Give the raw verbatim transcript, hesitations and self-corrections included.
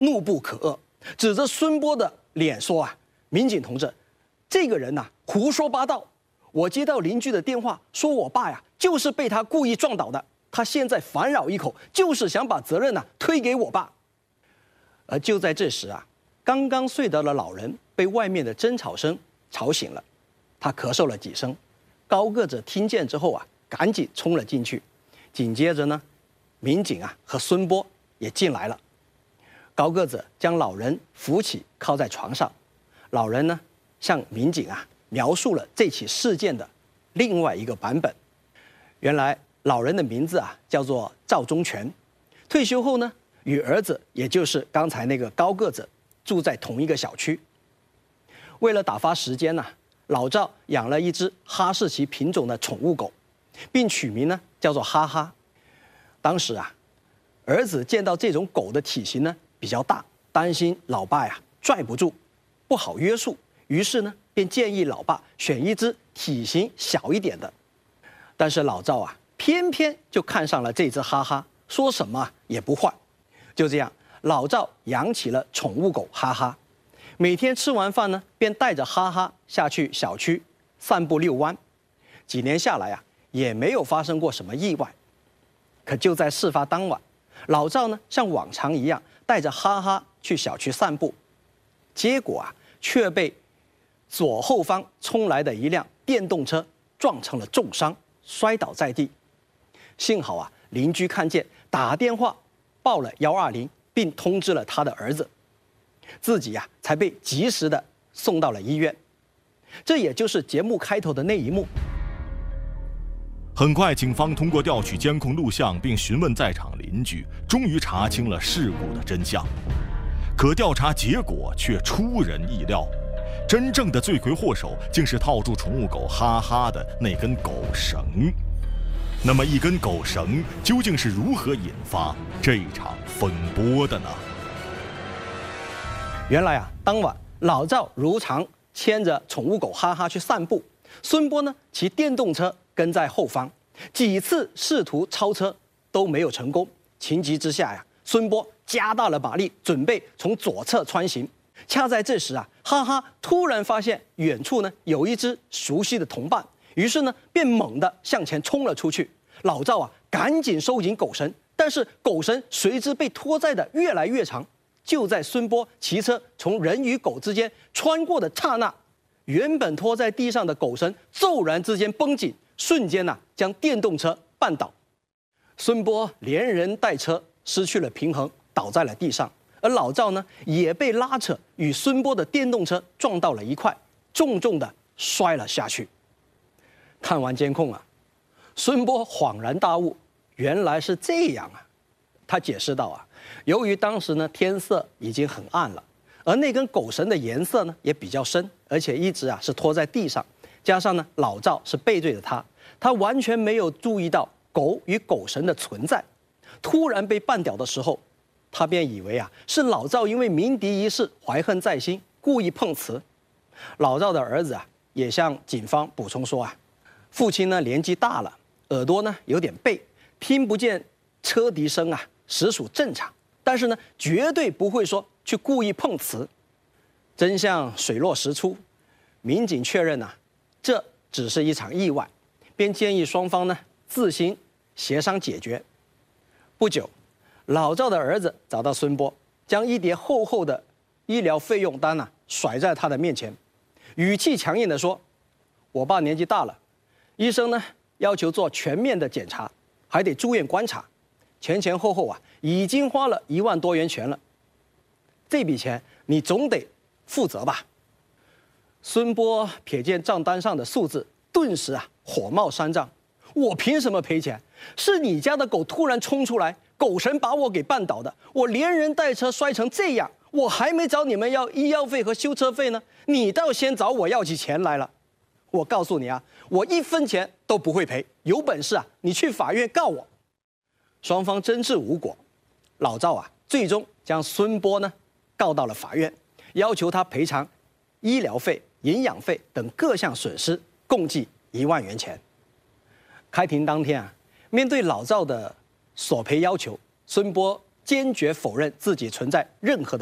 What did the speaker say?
怒不可遏，指着孙波的脸说啊：“民警同志，这个人呐、啊、胡说八道！我接到邻居的电话，说我爸呀就是被他故意撞倒的，他现在反咬一口，就是想把责任呐、啊、推给我爸。”而就在这时啊，刚刚睡着的老人被外面的争吵声吵醒了，他咳嗽了几声，高个子听见之后啊，赶紧冲了进去。紧接着呢，民警啊和孙波也进来了。高个子将老人扶起，靠在床上。老人呢向民警啊描述了这起事件的另外一个版本。原来老人的名字啊叫做赵忠全，退休后呢与儿子，也就是刚才那个高个子住在同一个小区。为了打发时间呢、啊，老赵养了一只哈士奇品种的宠物狗，并取名呢叫做哈哈。当时啊，儿子见到这种狗的体型呢比较大，担心老爸呀拽不住，不好约束，于是呢便建议老爸选一只体型小一点的。但是老赵啊偏偏就看上了这只哈哈，说什么也不换。就这样，老赵养起了宠物狗哈哈，每天吃完饭呢便带着哈哈下去小区散步遛弯。几年下来啊也没有发生过什么意外。可就在事发当晚，老赵呢像往常一样带着哈哈去小区散步，结果啊却被左后方冲来的一辆电动车撞成了重伤，摔倒在地。幸好啊邻居看见，打电话报了一二零，并通知了他的儿子，自己呀、啊、才被及时的送到了医院。这也就是节目开头的那一幕。 很快，警方通过调取监控录像并询问在场邻居，终于查清了事故的真相。可调查结果却出人意料，真正的罪魁祸首竟是套住宠物狗哈哈的那根狗绳。那么，一根狗绳究竟是如何引发这场风波的呢？ 原来啊，当晚老赵如常牵着宠物狗哈哈去散步，孙波呢骑电动车跟在后方，几次试图超车都没有成功。情急之下呀，孙波加大了马力，准备从左侧穿行。恰在这时啊，哈哈突然发现远处呢有一只熟悉的同伴，于是呢便猛地向前冲了出去。老赵啊赶紧收紧狗绳，但是狗绳随之被拖载的越来越长。就在孙波骑车从人与狗之间穿过的刹那，原本拖在地上的狗绳骤然之间绷紧，瞬间呐、啊、将电动车绊倒。孙波连人带车失去了平衡，倒在了地上。而老赵呢也被拉扯，与孙波的电动车撞到了一块，重重的摔了下去。看完监控啊，孙波恍然大悟，原来是这样啊。他解释道啊，由于当时呢天色已经很暗了，而那根狗绳的颜色呢也比较深，而且一直啊是拖在地上，加上呢老赵是背对着他，他完全没有注意到狗与狗绳的存在。突然被绊倒的时候，他便以为啊是老赵因为鸣笛一事怀恨在心，故意碰瓷。老赵的儿子啊也向警方补充说啊，父亲呢年纪大了，耳朵呢有点背，听不见车笛声啊，实属正常。但是呢，绝对不会说去故意碰瓷。真相水落石出，民警确认啊，这只是一场意外，便建议双方呢自行协商解决。不久，老赵的儿子找到孙波，将一叠厚厚的医疗费用单啊甩在他的面前，语气强硬地说：“我爸年纪大了，医生呢要求做全面的检查，还得住院观察，前前后后啊已经花了一万多元钱了，这笔钱你总得负责吧。”孙波瞥见账单上的数字，顿时啊火冒三丈：“我凭什么赔钱？是你家的狗突然冲出来，狗绳把我给绊倒的，我连人带车摔成这样，我还没找你们要医药费和修车费呢，你倒先找我要起钱来了。我告诉你啊，我一分钱都不会赔，有本事啊你去法院告我。”双方争执无果，老赵啊最终将孙波呢告到了法院，要求他赔偿医疗费、营养费等各项损失，共计一万元钱。开庭当天啊，面对老赵的索赔要求，孙波坚决否认自己存在任何的。